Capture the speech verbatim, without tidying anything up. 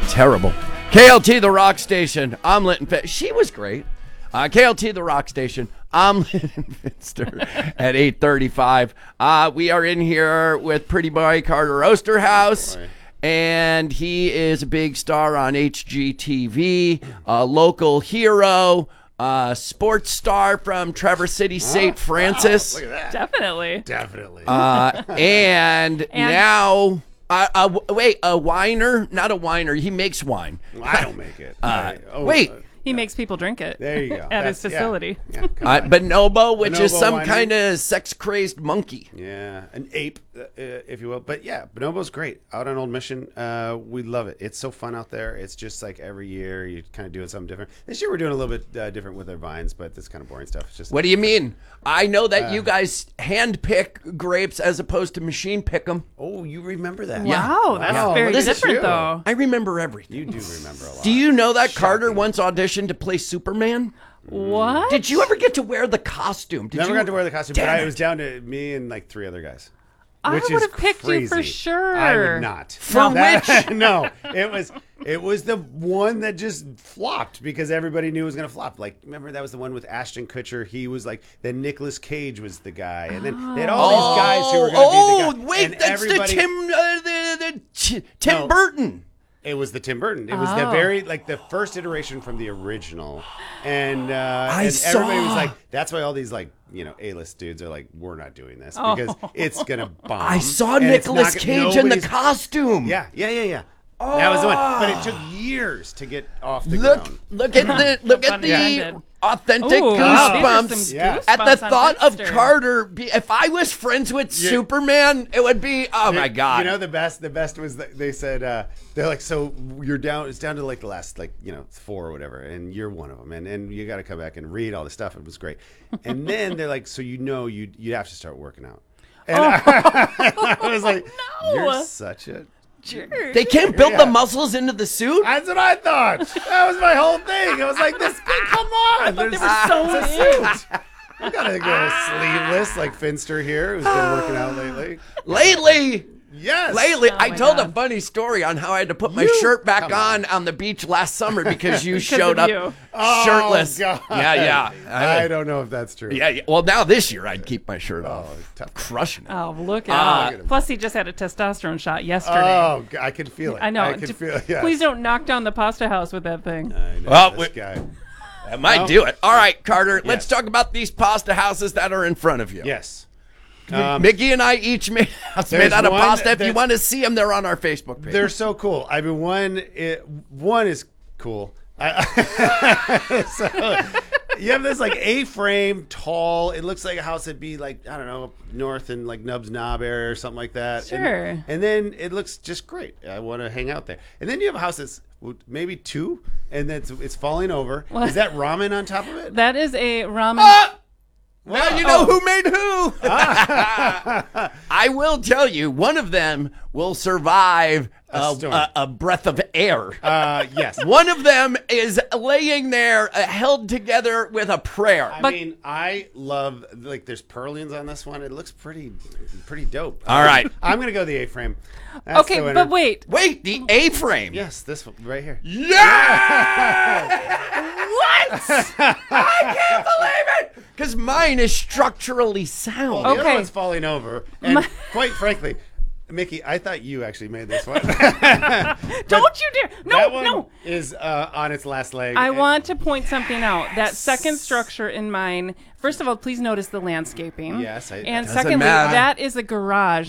Terrible. K L T, the rock station. I'm Linton Fit. She was great. Uh, K L T, the rock station. I'm Linton Finster at eight thirty-five. Uh, we are in here with Pretty Boy Carter Osterhaus. And he is a big star on H G T V, a local hero, a sports star from Traverse City, Saint Oh, Francis. Wow, look at that. Definitely. Definitely. Uh, and, And- now, uh, uh, wait, a whiner? Not a whiner. He makes wine. Well, I don't make it. Uh, I- oh, wait. uh, He makes people drink it. there you go. At That's- his yeah. facility. Yeah, come Uh, on. bonobo, which is Bonobo some winery. kind of sex-crazed monkey. Yeah, an ape, uh, if you will. But yeah, Bonobo's great. Out on Old Mission, uh, we love it. It's so fun out there. It's just like every year you're kind of doing something different. This year we're doing a little bit uh, different with our vines, but that's kind of boring stuff. It's just What do you mean? I know that Uh, you guys hand-pick grapes as opposed to machine-pick them. Oh, you remember that? Wow, that's Wow, very look at different, you. though. I remember everything. You do remember a lot. Do you know that Carter Shocking. once auditioned to play Superman? What? Did you ever get to wear the costume? Did Never you? got to wear the costume, Damn but I, it. it was down to me and like three other guys. I Which would is have picked you for crazy. sure. I would not. For That- no, it was it was the one that just flopped because everybody knew it was gonna flop. Like, remember that was the one with Ashton Kutcher. He was like, then Nicolas Cage was the guy, and then they had all these guys who were gonna oh, be the guy. wait, and that's everybody, the Tim, uh, the, the Ch- Tim No. Burton. It was the Tim Burton. It was the Oh. very like the first iteration from the original, and uh, I and everybody was saw. like, that's why all these like you know A-list dudes are like, we're not doing this Oh. because it's gonna bomb. I saw and it's Nicolas not- Cage in the nobody's- costume. Yeah, yeah, yeah, yeah. That was the one. But it took years to get off the Look, ground. look at the look at Pun the intended. authentic Ooh, goosebumps these are some Yeah. goosebumps at the on thought of Finster. Carter. Be, if I was friends with Yeah. Superman, it would be oh my god. You know the best. The best was that they said uh, they're like, so you're down. It's down to like the last like you know four or whatever, and you're one of them, and and you got to come back and read all the stuff. It was great, and then they're like, so you know you you have to start working out. And I, I was like, no. you're such a. Jerk. They can't build Yeah. the muscles into the suit. That's what I thought. That was my whole thing. I was like, this thing, come on. They There's were so it's a suit. I gotta go sleeveless like Finster here, who's been working out lately. Lately, Yes. lately, Oh I my told a God. funny story on how I had to put my You- shirt back come on on the beach last summer because you Because showed of up you. Oh, shirtless. God. Yeah, yeah. I, don't know if that's true. Yeah, yeah. Well, now this year I'd keep my shirt off. Oh, tough. Crushing it. Oh, look Uh, at look at him. Plus, he just had a testosterone shot yesterday. Oh, g- I can feel it. I know. I can D- feel it. Yes. Please don't knock down the pasta house with that thing. I know, Well, this we- guy. That might Well, do it. All right, Carter, let's yes. talk about these pasta houses that are in front of you. Yes. M- Um, Mickey and I each made a house made there's out of one pasta. If you that- want to see them, they're on our Facebook page. They're so cool. I mean, one it, one is cool. I, so, you have this like A-frame, tall. It looks like a house that'd be like I don't know, north in like Nubs Knob area or something like that. Sure. And, and then it looks just great. I want to hang out there. And then you have a house that's maybe two, and then it's, it's falling over. What? Is that ramen on top of it? That is a ramen. Ah! Now you know Oh. who made who. I will tell you, one of them will survive a, storm. a, a breath of air. Uh, yes. One of them is laying there, uh, held together with a prayer. I But- mean, I love like there's purlins on this one. It looks pretty, pretty dope. All right. I'm gonna go the A-frame. That's Okay, the winner. but wait. Wait, the A-frame. Yes, this one right here. Yeah! What? I can't believe it! Because mine is structurally sound. The other Okay. one's falling over, and My- quite frankly, Mickey, I thought you actually made this one. Don't you dare. No, that one no. is uh, on its last leg. I and- want to point something out. That second structure in mine, first of all, please notice the landscaping. Yes, I- And Doesn't secondly, matter. that is a garage.